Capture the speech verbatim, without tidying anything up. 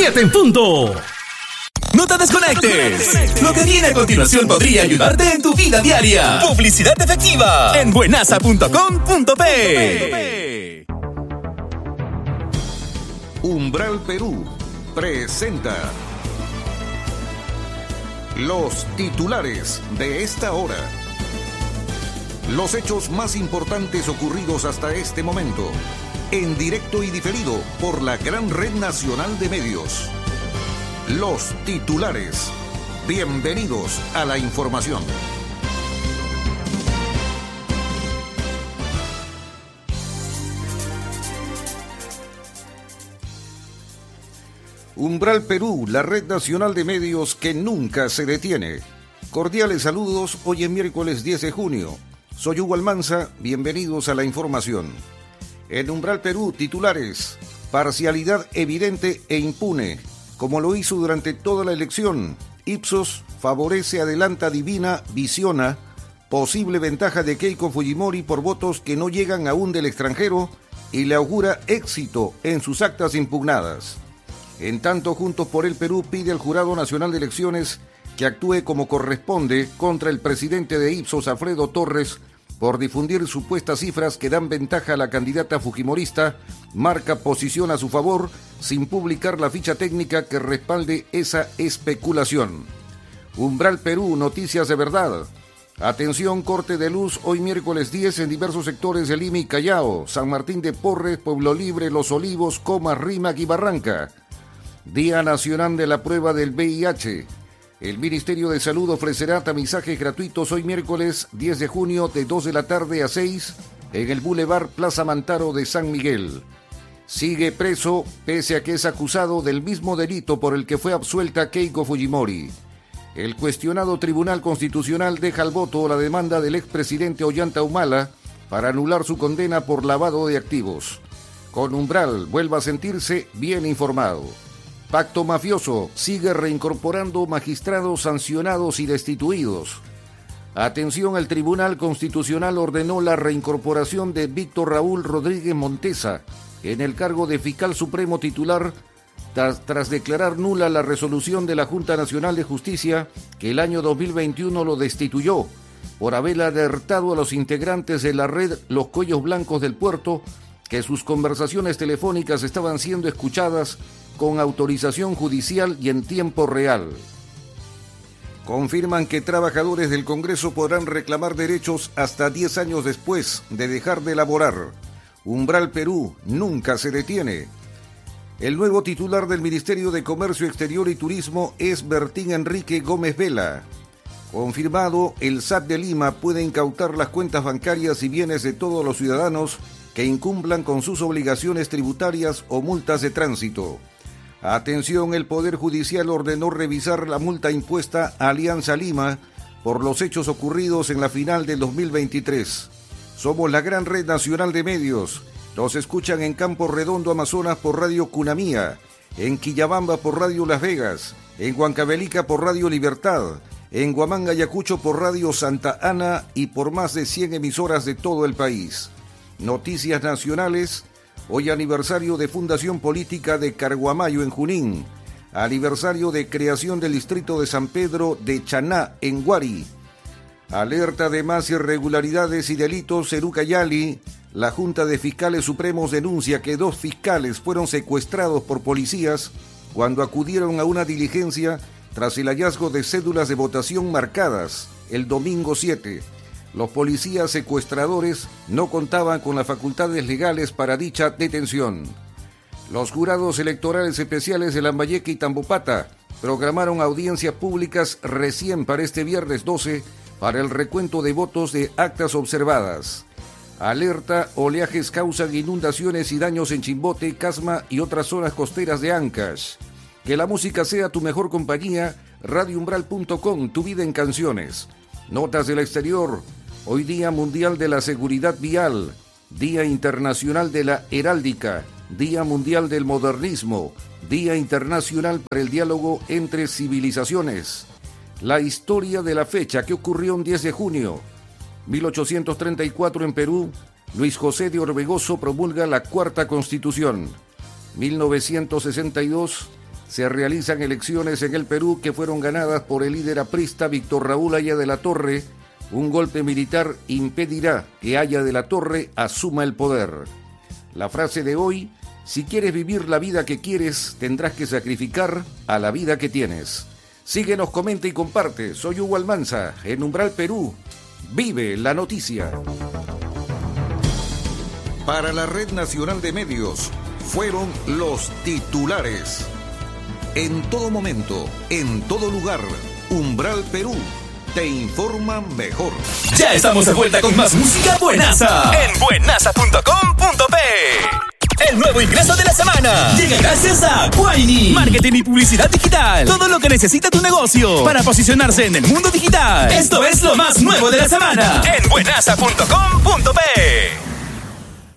siete en punto. No te desconectes. Lo que viene a continuación podría ayudarte en tu vida diaria. Publicidad efectiva en buenasa punto com punto pe. Umbral Perú presenta los titulares de esta hora. Los hechos más importantes ocurridos hasta este momento, en directo y diferido por la gran red nacional de medios. Los titulares. Bienvenidos a la información. Umbral Perú, la red nacional de medios que nunca se detiene. Cordiales saludos, hoy es miércoles diez de junio. Soy Hugo Almanza, bienvenidos a la información. En Umbral Perú, titulares. Parcialidad evidente e impune, como lo hizo durante toda la elección. Ipsos favorece, adelanta, divina, visiona. Posible ventaja de Keiko Fujimori por votos que no llegan aún del extranjero y le augura éxito en sus actas impugnadas. En tanto, Juntos por el Perú pide al Jurado Nacional de Elecciones que actúe como corresponde contra el presidente de Ipsos, Alfredo Torres, por difundir supuestas cifras que dan ventaja a la candidata fujimorista. Marca posición a su favor sin publicar la ficha técnica que respalde esa especulación. Umbral Perú, noticias de verdad. Atención, corte de luz hoy miércoles diez en diversos sectores de Lima y Callao, San Martín de Porres, Pueblo Libre, Los Olivos, Comas, Rímac y Barranca. Día Nacional de la Prueba del V I H. El Ministerio de Salud ofrecerá tamizajes gratuitos hoy miércoles diez de junio de dos de la tarde a seis en el Boulevard Plaza Mantaro de San Miguel. Sigue preso pese a que es acusado del mismo delito por el que fue absuelta Keiko Fujimori. El cuestionado Tribunal Constitucional deja al voto la demanda del expresidente Ollanta Humala para anular su condena por lavado de activos. Con Umbral, vuelva a sentirse bien informado. Pacto mafioso sigue reincorporando magistrados sancionados y destituidos. Atención, el Tribunal Constitucional ordenó la reincorporación de Víctor Raúl Rodríguez Montesa en el cargo de fiscal supremo titular tras, tras declarar nula la resolución de la Junta Nacional de Justicia que el año dos mil veintiuno lo destituyó por haber alertado a los integrantes de la red Los Cuellos Blancos del Puerto que sus conversaciones telefónicas estaban siendo escuchadas con autorización judicial y en tiempo real. Confirman que trabajadores del Congreso podrán reclamar derechos hasta diez años después de dejar de laborar. Umbral Perú nunca se detiene. El nuevo titular del Ministerio de Comercio Exterior y Turismo es Bertín Enrique Gómez Vela. Confirmado, el S A T de Lima puede incautar las cuentas bancarias y bienes de todos los ciudadanos que incumplan con sus obligaciones tributarias o multas de tránsito. Atención, el Poder Judicial ordenó revisar la multa impuesta a Alianza Lima por los hechos ocurridos en la final del dos mil veintitrés. Somos la gran red nacional de medios. Nos escuchan en Campo Redondo, Amazonas por Radio Cunamía, en Quillabamba por Radio Las Vegas, en Huancavelica por Radio Libertad, en Huamanga, Ayacucho por Radio Santa Ana y por más de cien emisoras de todo el país. Noticias nacionales. Hoy aniversario de fundación política de Carguamayo en Junín, aniversario de creación del distrito de San Pedro de Chaná en Huari, alerta de más irregularidades y delitos en Ucayali. La Junta de Fiscales Supremos denuncia que dos fiscales fueron secuestrados por policías cuando acudieron a una diligencia tras el hallazgo de cédulas de votación marcadas el domingo siete. Los policías secuestradores no contaban con las facultades legales para dicha detención. Los jurados electorales especiales de Lambayeque y Tambopata programaron audiencias públicas recién para este viernes doce para el recuento de votos de actas observadas. Alerta, oleajes causan inundaciones y daños en Chimbote, Casma y otras zonas costeras de Ancash. Que la música sea tu mejor compañía. radio umbral punto com, tu vida en canciones. Notas del exterior. Hoy Día Mundial de la Seguridad Vial, Día Internacional de la Heráldica, Día Mundial del Modernismo, Día Internacional para el Diálogo entre Civilizaciones. La historia de la fecha que ocurrió un diez de junio. mil ochocientos treinta y cuatro en Perú, Luis José de Orbegoso promulga la Cuarta Constitución. mil novecientos sesenta y dos, Se realizan elecciones en el Perú que fueron ganadas por el líder aprista Víctor Raúl Haya de la Torre. Un golpe militar impedirá que Haya de la Torre asuma el poder. La frase de hoy: si quieres vivir la vida que quieres, tendrás que sacrificar a la vida que tienes. Síguenos, comenta y comparte. Soy Hugo Almanza, en Umbral Perú. Vive la noticia. Para la Red Nacional de Medios, fueron los titulares. En todo momento, en todo lugar, Umbral Perú te informa mejor. Ya estamos de vuelta con más música buenaza en buenaza punto com punto pe. El nuevo ingreso de la semana llega gracias a Guaini. Marketing y publicidad digital. Todo lo que necesita tu negocio para posicionarse en el mundo digital. Esto es lo más nuevo de la semana en buenaza punto com punto pe.